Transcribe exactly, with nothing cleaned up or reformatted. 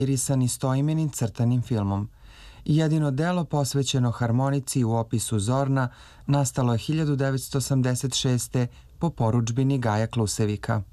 inspirisan istoimenim crtanim filmom. Jedino delo posvećeno harmonici u opisu Zorna nastalo je hiljadu devetsto osamdeset šeste. po porudžbini Gaja Klusevika.